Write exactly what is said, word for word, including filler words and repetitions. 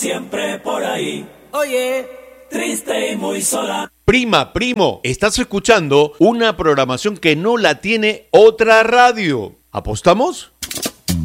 Siempre por ahí, oye, triste y muy sola. Prima, primo, estás escuchando una programación que no la tiene otra radio. ¿Apostamos?